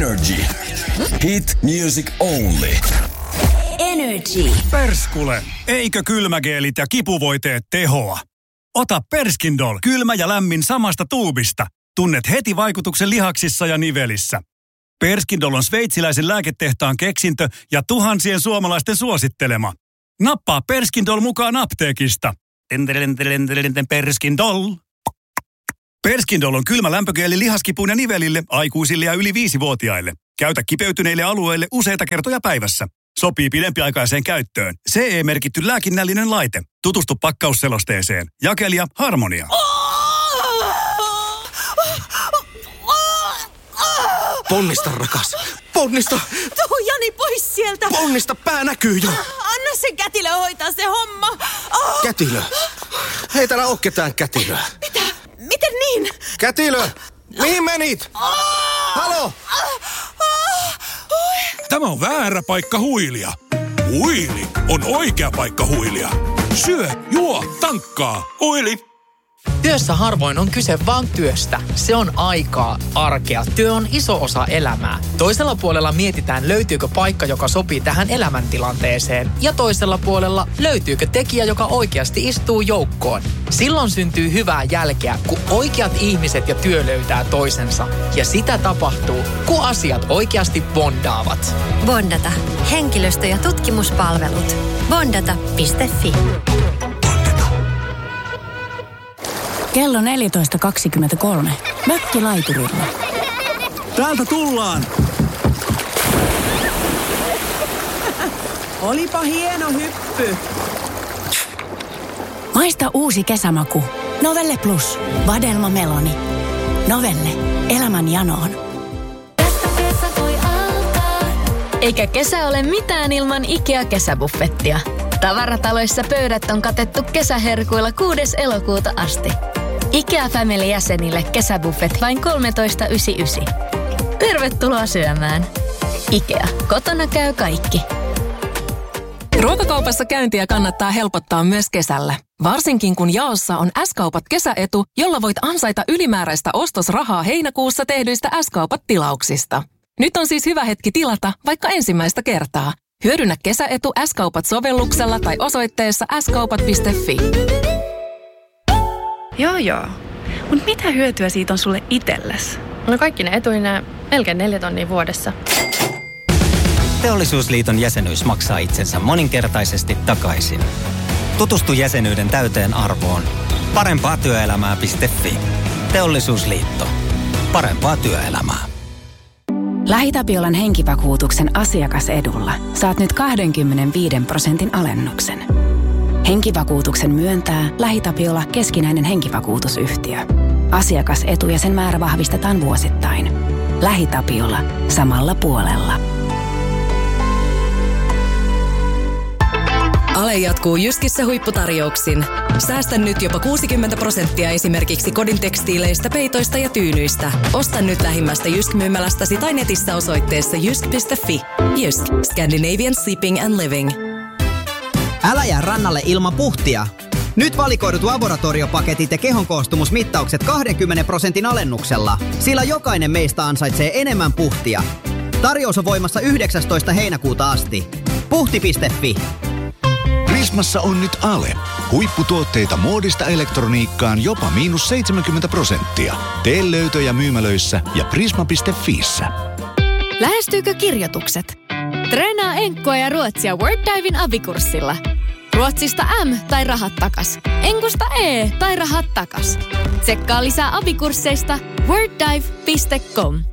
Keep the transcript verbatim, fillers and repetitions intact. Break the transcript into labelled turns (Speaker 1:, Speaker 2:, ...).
Speaker 1: Energy. Hit music only.
Speaker 2: Energy.
Speaker 3: Perskule, eikö kylmägeelit ja kipuvoiteet tehoa? Ota Perskindol, kylmä ja lämmin samasta tuubista. Tunnet heti vaikutuksen lihaksissa ja nivelissä. Perskindol on sveitsiläisen lääketehtaan keksintö ja tuhansien suomalaisten suosittelema. Nappaa Perskindol mukaan apteekista. Perskindol. Perskindol on kylmä lämpögeeli lihaskipuun ja nivelille, aikuisille ja yli viisivuotiaille. Käytä kipeytyneille alueille useita kertoja päivässä. Sopii pidempiaikaiseen käyttöön. C E-merkitty lääkinnällinen laite. Tutustu pakkausselosteeseen. Jakelija Harmonia.
Speaker 4: Ponnista, rakas. Ponnista.
Speaker 5: Tuu Jani pois sieltä.
Speaker 4: Ponnista, pää näkyy jo.
Speaker 5: Anna sen kätilö hoitaa se homma. Oh.
Speaker 4: Kätilö. Ei täällä oo ketään kätilöä.
Speaker 5: Mitä? Miten niin?
Speaker 4: Kätilö. Mihin menit?
Speaker 5: Oh.
Speaker 4: Halo.
Speaker 5: Oh. Oh.
Speaker 6: Tämä on väärä paikka huilia. Huili on oikea paikka huilia. Syö, juo, tankkaa. Huili.
Speaker 7: Työssä harvoin on kyse vaan työstä. Se on aikaa, arkea. Työ on iso osa elämää. Toisella puolella mietitään, löytyykö paikka, joka sopii tähän elämäntilanteeseen. Ja toisella puolella löytyykö tekijä, joka oikeasti istuu joukkoon. Silloin syntyy hyvää jälkeä, kun oikeat ihmiset ja työ löytää toisensa. Ja sitä tapahtuu, kun asiat oikeasti bondaavat.
Speaker 2: Bondata. Henkilöstö- ja tutkimuspalvelut. bondata piste fi.
Speaker 8: Kello neljätoista kaksikymmentäkolme. Mökkilaiturilla.
Speaker 9: Täältä tullaan! Olipa hieno hyppy!
Speaker 8: Maista uusi kesämaku. Novelle Plus. Vadelma Meloni. Novelle. Elämän janoon.
Speaker 10: Eikä kesä ole mitään ilman IKEA-kesäbuffettia. Tavarataloissa pöydät on katettu kesäherkuilla kuudes elokuuta asti. IKEA Family-jäsenille kesäbuffet vain kolmetoista yhdeksänkymmentäyhdeksän. Tervetuloa syömään. IKEA. Kotona käy kaikki.
Speaker 11: Ruokakaupassa käyntiä kannattaa helpottaa myös kesällä. Varsinkin kun jaossa on S-kaupat kesäetu, jolla voit ansaita ylimääräistä ostosrahaa heinäkuussa tehdyistä S-kaupat tilauksista. Nyt on siis hyvä hetki tilata vaikka ensimmäistä kertaa. Hyödynnä kesäetu S-kaupat sovelluksella tai osoitteessa s kaupat piste fi.
Speaker 12: Joo joo. Mut mitä hyötyä siitä on sulle itsellesi?
Speaker 13: No kaikki ne etuineen melkein neljä tonnia vuodessa.
Speaker 14: Teollisuusliiton jäsenyys maksaa itsensä moninkertaisesti takaisin. Tutustu jäsenyyden täyteen arvoon. parempaa työelämää piste fi. Teollisuusliitto. Parempaa työelämää.
Speaker 8: LähiTapiolan henkivakuutuksen asiakasedulla saat nyt kaksikymmentäviisi prosentin alennuksen. Henkivakuutuksen myöntää LähiTapiola keskinäinen henkivakuutusyhtiö. Asiakasetu ja sen määrä vahvistetaan vuosittain. LähiTapiola. Samalla puolella.
Speaker 15: Ale jatkuu Jyskissä huipputarjouksin. Säästä nyt jopa kuusikymmentä prosenttia esimerkiksi kodin tekstiileistä, peitoista ja tyynyistä. Osta nyt lähimmästä Jysk-myymälästäsi tai netissä osoitteessa jysk piste fi. Jysk. Scandinavian Sleeping and Living.
Speaker 16: Älä jää rannalle ilman puhtia. Nyt valikoidut laboratoriopaketit ja kehonkoostumusmittaukset kaksikymmentä prosentin alennuksella, sillä jokainen meistä ansaitsee enemmän puhtia. Tarjous on voimassa yhdeksästoista heinäkuuta asti. puhti piste fi.
Speaker 17: Prismassa on nyt Ale. Huipputuotteita muodista elektroniikkaan jopa miinus seitsemänkymmentä prosenttia. Tee löytöjä myymälöissä ja prisma piste fiissä.
Speaker 10: Lähestyykö kirjoitukset? Treenaa enkkoa ja ruotsia WordDiven abikurssilla. Ruotsista M tai rahat takas. Enkusta E tai rahat takas. Tsekkaa lisää abikursseista worddive piste com.